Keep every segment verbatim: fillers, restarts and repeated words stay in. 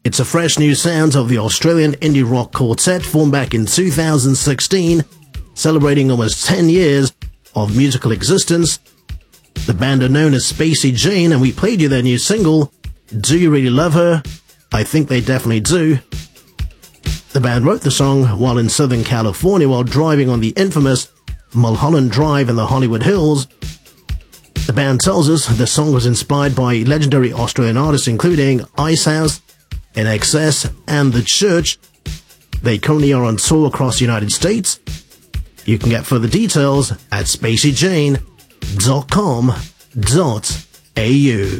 It's a fresh new sound of the Australian indie rock quartet formed back in two thousand sixteen, celebrating almost ten years of musical existence. The band are known as Spacey Jane, and we played you their new single, Do You Really Love Her? I think they definitely do. The band wrote the song while in Southern California while driving on the infamous Mulholland Drive in the Hollywood Hills. The band tells us the song was inspired by legendary Australian artists including Icehouse, In Excess, and The Church. They currently are on tour across the United States. You can get further details at spacey jane dot com dot a u.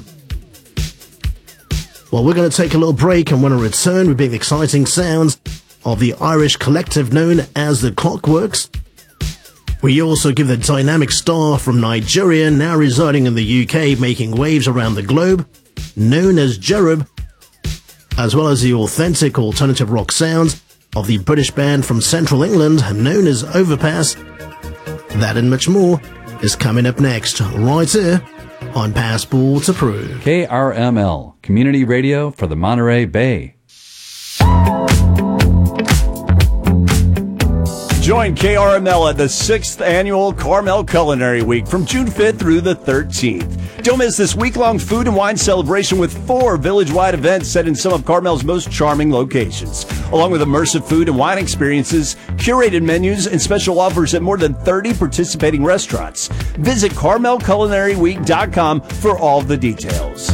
Well, we're going to take a little break, and when I return, we bring the exciting sounds of the Irish collective known as the Clockworks. We also give the dynamic star from Nigeria, now residing in the U K, making waves around the globe, known as Jerub, as well as the authentic alternative rock sounds of the British band from central England known as Overpass. That and much more is coming up next, right here on Passport Approved. K R M L, Community Radio for the Monterey Bay. Join K R M L at the sixth Annual Carmel Culinary Week from June fifth through the thirteenth. Don't miss this week-long food and wine celebration with four village-wide events set in some of Carmel's most charming locations, along with immersive food and wine experiences, curated menus, and special offers at more than thirty participating restaurants. Visit carmel culinary week dot com for all the details.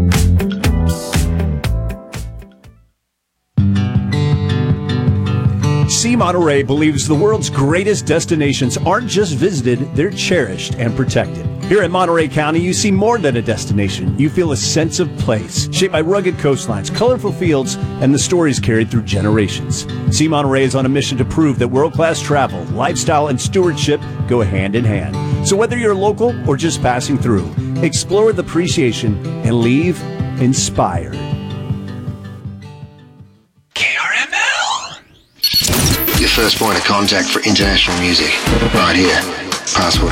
See Monterey believes the world's greatest destinations aren't just visited, they're cherished and protected. Here in Monterey County, you see more than a destination. You feel a sense of place, shaped by rugged coastlines, colorful fields, and the stories carried through generations. See Monterey is on a mission to prove that world-class travel, lifestyle, and stewardship go hand in hand. So whether you're local or just passing through, explore with appreciation and leave inspired. Your first point of contact for international music. Right here. Passport